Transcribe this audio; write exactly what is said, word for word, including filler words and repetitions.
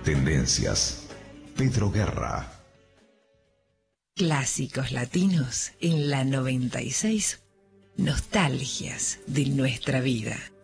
Tendencias. Pedro Guerra. Clásicos latinos en la noventa y seis. Nostalgias de nuestra vida.